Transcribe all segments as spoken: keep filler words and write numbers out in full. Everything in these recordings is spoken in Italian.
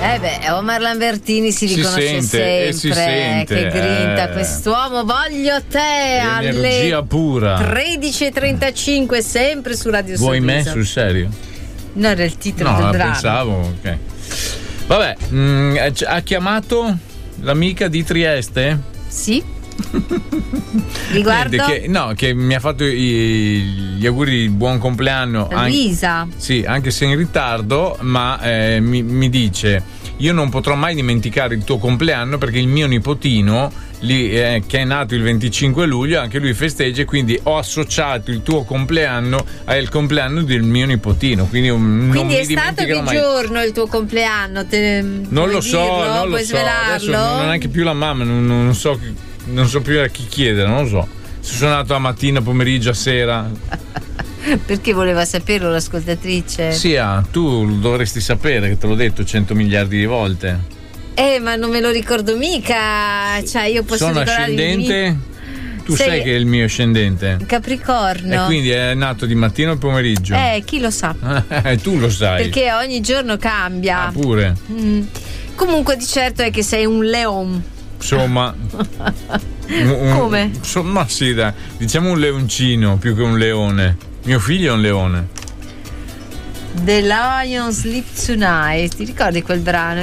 Eh beh, Omar Lambertini si riconosce si sente, sempre, e si sente, che grinta eh. quest'uomo. Voglio te Energia alle pura. tredici e trentacinque, sempre su Radio Vuoi Sorriso. me sul serio? No, era il titolo No, del brano. pensavo, ok. Vabbè, mh, ha chiamato l'amica di Trieste? Sì. Riguardo Niente, che, no, che mi ha fatto i, gli auguri di buon compleanno. Luisa. Anche, sì, anche se in ritardo, ma eh, mi, mi dice: io non potrò mai dimenticare il tuo compleanno perché il mio nipotino lì, eh, che è nato il venticinque luglio, anche lui festeggia, e quindi ho associato il tuo compleanno al compleanno del mio nipotino, quindi, un, Quindi non è mi stato che dimenticherò mai. giorno il tuo compleanno? Te, Non lo so, dirlo? non lo Puoi so. Adesso svelarlo? non è neanche più la mamma, non, non so, non so più a chi chiedere, non lo so. Se sono nato a mattina, pomeriggio, a sera. Perché voleva saperlo l'ascoltatrice? Sì, ah, tu lo dovresti sapere, che te l'ho detto cento miliardi di volte. Eh, ma non me lo ricordo mica. Cioè, io posso Sono ricordarmi ascendente. Tu Sei- sai che è il mio ascendente. Capricorno. E quindi è nato di mattina o pomeriggio? Eh, chi lo sa? Eh, tu lo sai. Perché ogni giorno cambia. Ah, pure. Mm. Comunque di certo è che sei un leon. Insomma. un- un- Come? Insomma, sì, dai. Diciamo un leoncino più che un leone. Mio figlio è un leone. The Lion Sleep Tonight. Ti ricordi quel brano?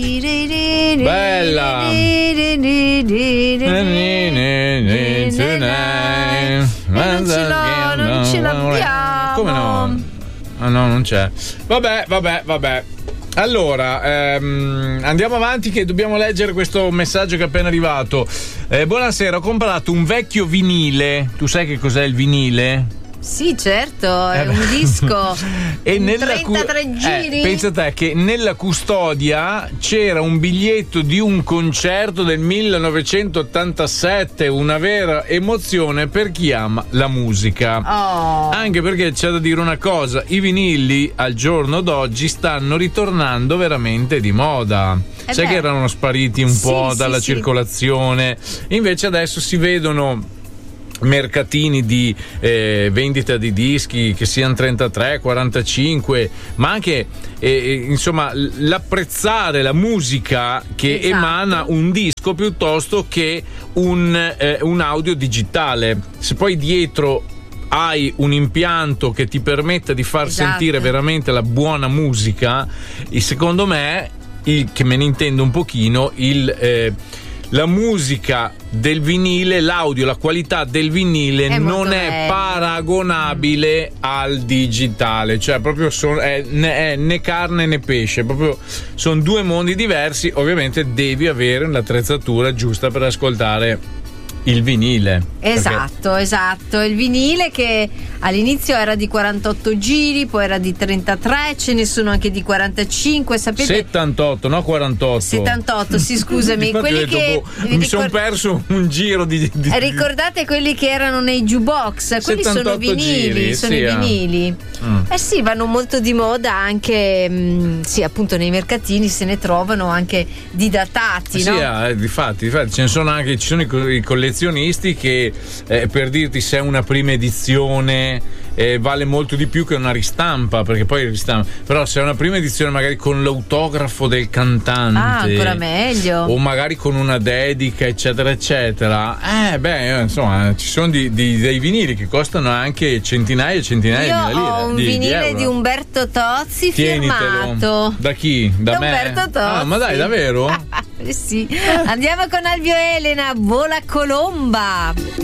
Bella. Non ce l'ho, non ce l'abbiamo. Come no? Ah no, non c'è. Vabbè, vabbè, vabbè. Allora, ehm, andiamo avanti che dobbiamo leggere questo messaggio che è appena arrivato. Eh, buonasera, ho comprato un vecchio vinile. Tu sai che cos'è il vinile? Sì, certo, è Eh, un disco. E Un nella cu- trentatré giri. eh, pensa te che nella custodia c'era un biglietto di un concerto del millenovecentottantasette, una vera emozione per chi ama la musica. Oh. Anche perché c'è da dire una cosa, i vinili al giorno d'oggi stanno ritornando veramente di moda. Eh Sai beh. che erano spariti un Sì, po' sì, dalla sì. circolazione, invece adesso si vedono mercatini di eh, vendita di dischi che siano trentatré, quarantacinque, ma anche eh, insomma l'apprezzare la musica che Esatto. emana un disco piuttosto che un, eh, un audio digitale. Se poi dietro hai un impianto che ti permetta di far Esatto. sentire veramente la buona musica, e secondo me, il, che me ne intendo un pochino, il eh, la musica del vinile, l'audio, la qualità del vinile È non molto è bello. paragonabile al digitale, cioè proprio son, è, né, è né carne né pesce, proprio sono due mondi diversi. Ovviamente devi avere l'attrezzatura giusta per ascoltare il vinile. Esatto, esatto. Il vinile che all'inizio era di quarantotto giri, poi era di trentatré, ce ne sono anche di quarantacinque, sapete? settantotto, no quarantotto. settantotto, sì, scusami. Infatti quelli ho detto, che boh, vi mi sono ricor- perso un giro di, di Eh, ricordate quelli che erano nei jukebox? Quelli sono settantotto vinili, giri, sono sì, i ah. vinili. Mm. Eh sì, vanno molto di moda anche, mh, sì, appunto nei mercatini se ne trovano anche di datati, Sì, no? eh, difatti, difatti, ce ne sono anche, ci sono i, co- i collezionisti che eh, per dirti, se è una prima edizione eh, vale molto di più che una ristampa, perché poi ristampa, però se è una prima edizione magari con l'autografo del cantante, Ah, ancora meglio. o magari con una dedica eccetera eccetera, eh beh insomma ci sono di, di- dei vinili che costano anche centinaia e centinaia Io di mila lire, ho un di- di vinile euro. di Umberto Tozzi Tienitelo. firmato. Da chi? Da, Da me? Umberto Tozzi. Ah, ma dai, davvero? Eh sì. Andiamo con Alvio Elena, Vola Colomba.